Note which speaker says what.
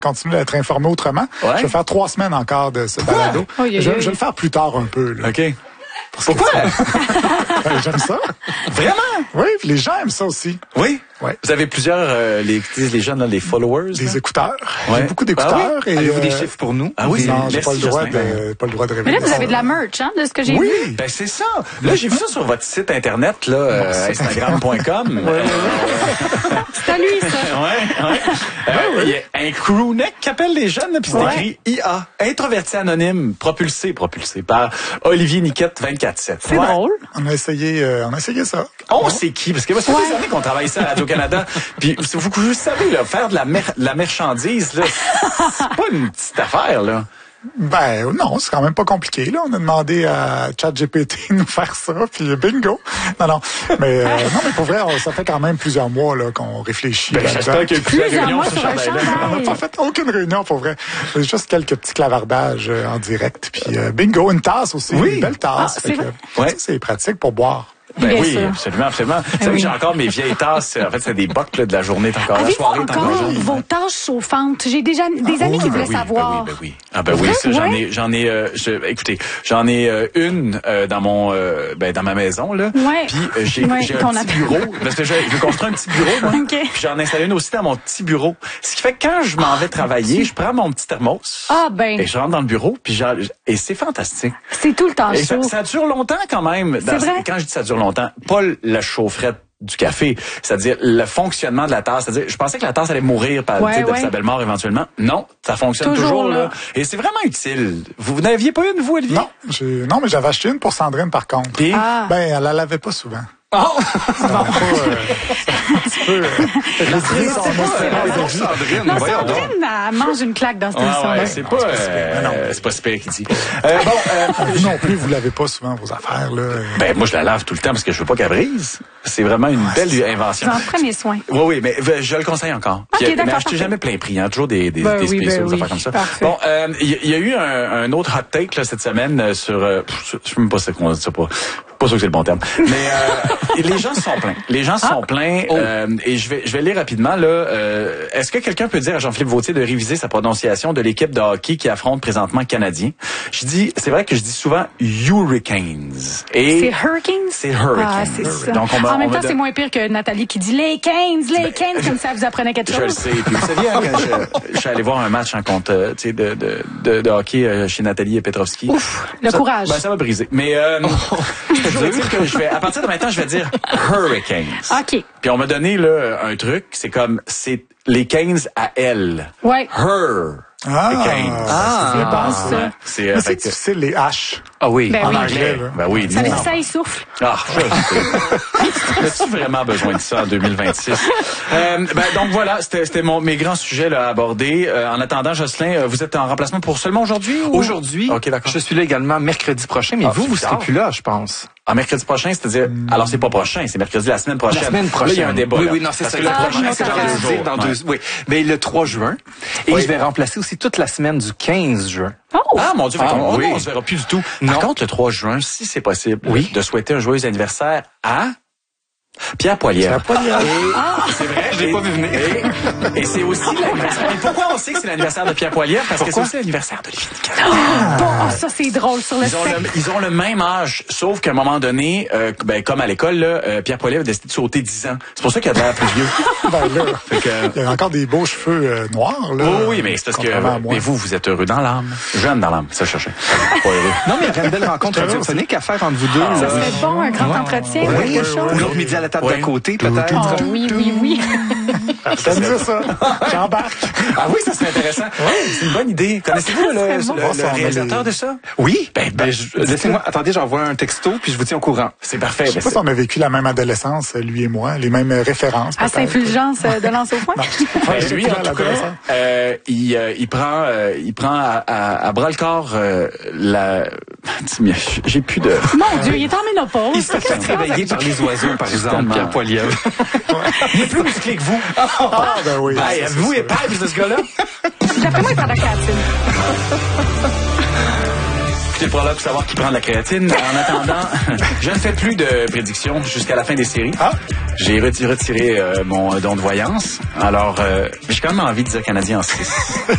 Speaker 1: continuer d'être informé autrement.
Speaker 2: Ouais.
Speaker 1: Je vais faire 3 semaines encore de ce balado. Je vais le faire plus tard un peu. Là.
Speaker 2: OK. Pourquoi?
Speaker 1: J'aime ça.
Speaker 2: Vraiment?
Speaker 1: Oui, puis les gens aiment ça aussi.
Speaker 2: Oui?
Speaker 1: Ouais.
Speaker 2: Vous avez plusieurs, les jeunes, là, les followers?
Speaker 1: Des
Speaker 2: là?
Speaker 1: écouteurs.
Speaker 2: Ouais.
Speaker 1: J'ai beaucoup d'écouteurs.
Speaker 2: Ah oui?
Speaker 1: Et,
Speaker 3: Avez-vous des chiffres pour nous?
Speaker 2: Ah oui,
Speaker 1: non, j'ai pas le
Speaker 2: merci,
Speaker 1: droit
Speaker 2: Jocelyn.
Speaker 1: pas le droit de
Speaker 4: Mais
Speaker 1: révéler.
Speaker 4: là, vous avez de la merch, hein, de ce que j'ai
Speaker 1: Oui.
Speaker 4: vu.
Speaker 2: Ben, c'est ça. Là, j'ai vu ça sur votre site internet, là, Instagram.com.
Speaker 4: C'est à lui, ça.
Speaker 2: Il y a un crewneck qui appelle les jeunes, puis c'est écrit IA, introverti anonyme, propulsé par Olivier Niquette 24/7.
Speaker 4: C'est drôle.
Speaker 1: On a essayé ça.
Speaker 2: On sait qui, parce que moi, ça fait des années qu'on travaille ça à Radio-Canada. Puis vous savez, là, faire de la marchandise, là, c'est pas une petite affaire, là.
Speaker 1: Ben non, c'est quand même pas compliqué. Là, on a demandé à ChatGPT de nous faire ça, puis bingo. Non, mais pour vrai, ça fait quand même plusieurs mois là qu'on réfléchit.
Speaker 2: Ben, j'espère qu'il y a eu plusieurs réunions
Speaker 4: mois
Speaker 2: sur
Speaker 4: sur un
Speaker 2: Chandail.
Speaker 1: On n'a pas fait aucune réunion pour vrai. Juste quelques petits clavardages en direct. Puis bingo, une tasse aussi,
Speaker 2: Oui.
Speaker 1: une belle tasse.
Speaker 4: Ah, c'est vrai.
Speaker 2: Ouais.
Speaker 1: Ça, c'est pratique pour boire.
Speaker 2: Ben
Speaker 4: Bien
Speaker 2: oui,
Speaker 4: sûr.
Speaker 2: absolument. Vous savez que j'ai encore mes vieilles tasses. En fait, c'est des bocs là, de la journée. Encore la
Speaker 4: Avez-vous
Speaker 2: soirée, est encore
Speaker 4: encore
Speaker 2: jeune.
Speaker 4: vos tâches chauffantes? J'ai déjà des amis qui voulaient savoir.
Speaker 2: Ben oui. Ah ben oui, ça, écoutez, j'en ai une dans mon dans ma maison là.
Speaker 4: Ouais.
Speaker 2: Puis j'ai un petit bureau parce que je veux construire un petit bureau moi.
Speaker 4: OK.
Speaker 2: Puis j'en ai installé une aussi dans mon petit bureau. Ce qui fait que quand je m'en vais travailler, je prends mon petit thermos.
Speaker 4: Ah ben,
Speaker 2: Et je rentre dans le bureau et c'est fantastique.
Speaker 4: c'est tout le temps
Speaker 2: Et
Speaker 4: chaud.
Speaker 2: ça dure longtemps quand même.
Speaker 4: C'est vrai?
Speaker 2: Quand je dis ça dure longtemps, pas la chaufferette du café, c'est-à-dire le fonctionnement de la tasse. C'est-à-dire, je pensais que la tasse allait mourir de sa belle mort éventuellement. Non, ça fonctionne toujours là. Et c'est vraiment utile. Vous n'aviez pas une, vous, Olivier?
Speaker 1: Non, mais j'avais acheté une pour Sandrine par contre.
Speaker 2: Et?
Speaker 1: Ben, elle la lavait pas souvent.
Speaker 2: Oh!
Speaker 1: Un petit peu.
Speaker 3: Sandrine,
Speaker 4: Non,
Speaker 3: voyons donc.
Speaker 4: Sandrine, elle mange une claque dans cette émission.
Speaker 2: Ouais, c'est pas super qui dit.
Speaker 1: Vous non plus, vous lavez pas souvent vos affaires, là.
Speaker 2: Ben, moi, je la lave tout le temps parce que je veux pas qu'elle brise. C'est vraiment une belle invention.
Speaker 4: Vous en prenez soin.
Speaker 2: Oui, mais je le conseille encore.
Speaker 4: Ok,
Speaker 2: Puis,
Speaker 4: d'accord,
Speaker 2: mais achetez
Speaker 4: parfait.
Speaker 2: jamais plein prix, hein. Toujours des
Speaker 4: Ben oui,
Speaker 2: spéciaux, des
Speaker 4: oui.
Speaker 2: affaires comme ça.
Speaker 4: Parfait.
Speaker 2: Bon, il y a eu un autre hot take, là, cette semaine sur, je sais même pas ce qu'on dit ça pas sûr que c'est le bon terme. Mais, les gens sont pleins. Les gens sont pleins, et je vais lire rapidement, là. Est-ce que quelqu'un peut dire à Jean-Philippe Vautier de réviser sa prononciation de l'équipe de hockey qui affronte présentement le Canadien? C'est vrai que je dis souvent Hurricanes.
Speaker 4: C'est Hurricanes?
Speaker 2: C'est Hurricanes.
Speaker 4: Ah, c'est ça.
Speaker 2: Donc,
Speaker 4: en même temps, c'est moins pire que Nathalie qui dit les Canes, comme ça vous apprenez quelque chose.
Speaker 2: Je le sais. Puis vous saviez, hein, quand je suis allé voir un match en contre, tu sais, de hockey chez Nathalie Petrovski.
Speaker 4: Ouf, le courage.
Speaker 2: Ben, ça m'a brisé. Mais je veux dire que à partir de maintenant, je vais dire Hurricanes.
Speaker 4: OK.
Speaker 2: Puis on m'a donné là un truc, c'est les Canes à elle.
Speaker 4: Ouais.
Speaker 2: Her.
Speaker 1: Ah,
Speaker 2: Les Canes.
Speaker 1: c'est bon, ça.
Speaker 2: Ouais. C'est
Speaker 1: Mais c'est
Speaker 2: fait que-
Speaker 1: difficile, les H.
Speaker 3: Ah oui.
Speaker 4: Ben
Speaker 2: en
Speaker 4: oui.
Speaker 2: anglais.
Speaker 1: là.
Speaker 2: Ben oui.
Speaker 4: Ça
Speaker 2: nous,
Speaker 4: ça essouffle.
Speaker 2: Ah, as-tu vraiment besoin de ça en 2026? Donc voilà, c'était mes grands sujets là, à aborder. En attendant, Jocelyn, vous êtes en remplacement pour seulement aujourd'hui?
Speaker 3: Aujourd'hui,
Speaker 2: OK, d'accord.
Speaker 3: je suis là également mercredi prochain, mais vous serez plus là, je pense.
Speaker 2: En mercredi prochain, c'est-à-dire, alors c'est pas prochain, c'est mercredi la semaine prochaine.
Speaker 3: La semaine prochaine.
Speaker 2: Là, il y a un débat.
Speaker 3: Oui,
Speaker 2: là.
Speaker 3: non, c'est
Speaker 2: Parce
Speaker 3: ça.
Speaker 2: que le prochain,
Speaker 4: non,
Speaker 2: c'est
Speaker 4: ça
Speaker 2: dans
Speaker 4: va
Speaker 2: 2 jours.
Speaker 3: Dans
Speaker 2: Ouais.
Speaker 3: oui. Mais le 3 juin. Et
Speaker 2: Oui.
Speaker 3: je vais remplacer aussi toute la semaine du 15 juin.
Speaker 4: Oh!
Speaker 2: Ah, mon Dieu,
Speaker 3: oui.
Speaker 2: on se verra plus du tout.
Speaker 3: Non.
Speaker 2: Par contre, le 3 juin, si c'est possible, de souhaiter un joyeux anniversaire à Pierre Poilievre. C'est vrai,
Speaker 3: Je l'ai pas vu venir.
Speaker 2: Et c'est aussi l'anniversaire. Et pourquoi on sait que c'est l'anniversaire de Pierre Poilievre? Parce que c'est aussi l'anniversaire d'Olivier Niquette.
Speaker 4: Bon, ça, c'est drôle sur le sec.
Speaker 2: Ils ont le même âge, sauf qu'à un moment donné, comme à l'école, là, Pierre Poilievre a décidé de sauter 10 ans. C'est pour ça qu'il a l'air plus vieux.
Speaker 1: Ben là,
Speaker 2: Fait que,
Speaker 1: il y a encore des beaux cheveux noirs, là.
Speaker 2: oui, mais c'est parce que
Speaker 1: contrairement à moi.
Speaker 2: mais vous êtes heureux dans l'âme. Jeune dans l'âme, ça je cherchais. Pas heureux.
Speaker 3: Non, mais il y aurait une belle rencontre radiophonique à faire entre vous deux.
Speaker 4: Ça serait bon, un grand entretien ou quelque chose.
Speaker 3: Ou l'autre midi à la table
Speaker 2: Oui.
Speaker 3: d'à côté, peut-être.
Speaker 4: Oh, oui.
Speaker 1: J'aime bien ça. J'embarque.
Speaker 2: Ah oui, ça serait intéressant. C'est une bonne idée. Connaissez-vous le réalisateur de ça?
Speaker 3: Oui. Laissez-moi. Attendez, j'envoie un texto, puis je vous tiens au courant.
Speaker 2: C'est parfait.
Speaker 1: Je sais pas si on a vécu la même adolescence, lui et moi, les mêmes références.
Speaker 4: À
Speaker 1: peut-être.
Speaker 4: Saint-Fulgence de Lance au Foin.
Speaker 2: Lui, en tout cas, il prend à bras le corps la. J'ai plus de.
Speaker 4: Mon Dieu, il est en ménopause.
Speaker 3: Il se fait réveiller par les oiseaux, par exemple, Pierre Poilievre.
Speaker 2: Il est plus musclé que vous.
Speaker 1: Ah, ben oui.
Speaker 2: Hey,
Speaker 1: ça,
Speaker 2: vous
Speaker 1: c'est
Speaker 2: et Pabs de ce gars-là?
Speaker 4: D'après moi, il prend de la créatine.
Speaker 2: Écoutez, pour là pour savoir qui prend de la créatine. En attendant, je ne fais plus de prédictions jusqu'à la fin des séries.
Speaker 1: Ah.
Speaker 2: J'ai retiré mon don de voyance. Alors, j'ai quand même envie de dire Canadien en 6.